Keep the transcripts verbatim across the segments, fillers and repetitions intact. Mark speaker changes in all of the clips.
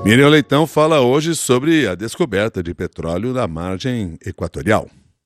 Speaker 1: Miriam Leitão fala hoje sobre a descoberta de petróleo na margem equatorial.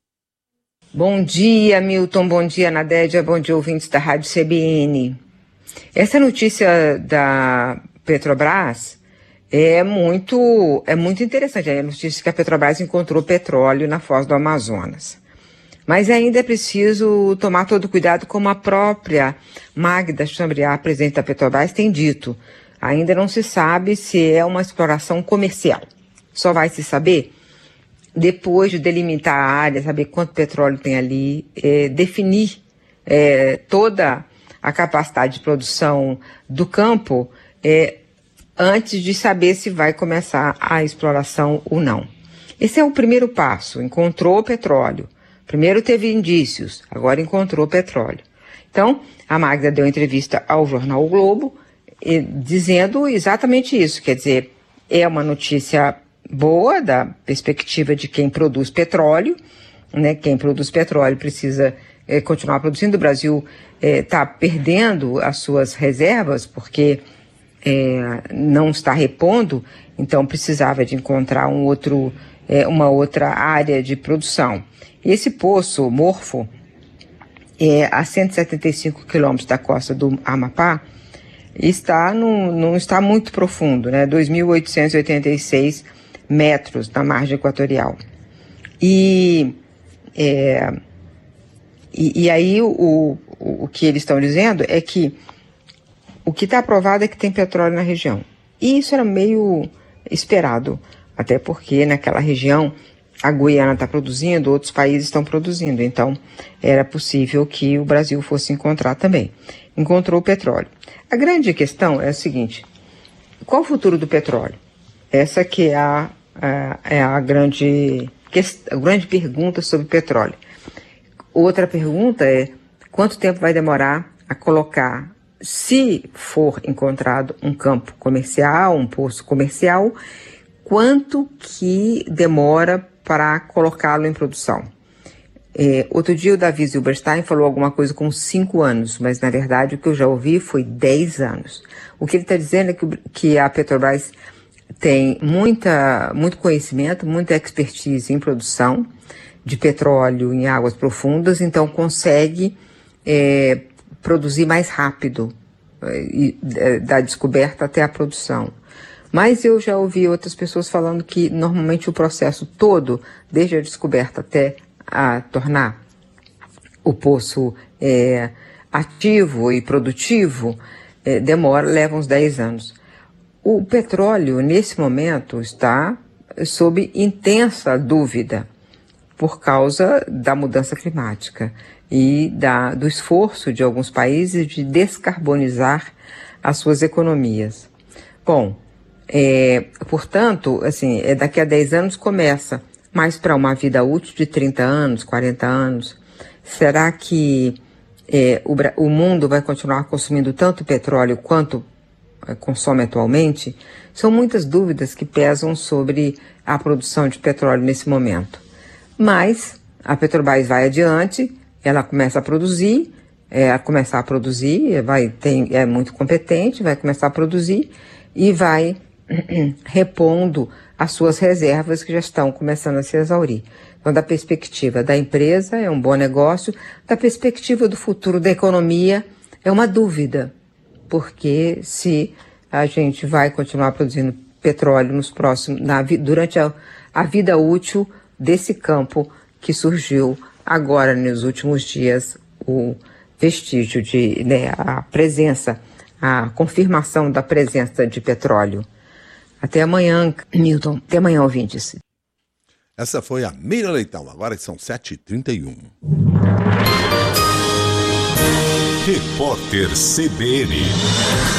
Speaker 2: Bom dia, Milton. Bom dia, Nadédia. Bom dia, ouvintes da Rádio C B N. Essa notícia da Petrobras é muito, é muito interessante. É a notícia que a Petrobras encontrou petróleo na foz do Amazonas. Mas ainda é preciso tomar todo cuidado, como a própria Magda Chambriard, presidente da Petrobras, tem dito. Ainda não se sabe se é uma exploração comercial. Só vai se saber depois de delimitar a área, saber quanto petróleo tem ali, é, definir é, toda a capacidade de produção do campo é, antes de saber se vai começar a exploração ou não. Esse é o primeiro passo. Encontrou petróleo. Primeiro teve indícios, agora encontrou petróleo. Então, a Magda deu entrevista ao jornal O Globo, e, dizendo exatamente isso, quer dizer, é uma notícia boa da perspectiva de quem produz petróleo, né? Quem produz petróleo precisa é, continuar produzindo. O Brasil está é, perdendo as suas reservas porque é, não está repondo, então precisava de encontrar um outro, é, uma outra área de produção. E esse poço, Morfo, é, a cento e setenta e cinco quilômetros da costa do Amapá, está no, não está muito profundo, né? dois mil oitocentos e oitenta e seis metros na margem equatorial. E, é, e, e aí o, o, o que eles estão dizendo é que o que está aprovado é que tem petróleo na região. E isso era meio esperado, até porque naquela região a Guiana está produzindo, outros países estão produzindo, então era possível que o Brasil fosse encontrar também. Encontrou o petróleo. A grande questão é a seguinte: qual o futuro do petróleo? Essa que é a, a, é a, grande, a grande pergunta sobre petróleo. Outra pergunta é quanto tempo vai demorar a colocar, se for encontrado um campo comercial, um poço comercial, quanto que demora para colocá-lo em produção. É, outro dia o Davi Zilberstein falou alguma coisa com cinco anos, mas na verdade o que eu já ouvi foi dez anos. O que ele está dizendo é que, que a Petrobras tem muita, muito conhecimento, muita expertise em produção de petróleo em águas profundas, então consegue é, produzir mais rápido é, da descoberta até a produção. Mas eu já ouvi outras pessoas falando que normalmente o processo todo, desde a descoberta até a tornar o poço é, ativo e produtivo, é, demora, leva uns dez anos. O petróleo, nesse momento, está sob intensa dúvida por causa da mudança climática e da, do esforço de alguns países de descarbonizar as suas economias. Bom, É, portanto, assim, é, daqui a dez anos começa, mas para uma vida útil de trinta anos, quarenta anos, será que é, o, o mundo vai continuar consumindo tanto petróleo quanto é, consome atualmente? São muitas dúvidas que pesam sobre a produção de petróleo nesse momento. Mas a Petrobras vai adiante, ela começa a produzir, é, a começar a produzir, vai, tem, é muito competente, vai começar a produzir e vai repondo as suas reservas que já estão começando a se exaurir. Então, da perspectiva da empresa, é um bom negócio. Da perspectiva do futuro da economia, é uma dúvida, porque se a gente vai continuar produzindo petróleo nos próximos, na, durante a, a vida útil desse campo que surgiu agora, nos últimos dias, o vestígio de, né, a presença, a confirmação da presença de petróleo. Até amanhã, Milton. Até amanhã, ouvintes.
Speaker 1: Essa foi a Miriam Leitão. Agora são sete e trinta e um.
Speaker 3: Repórter C B N.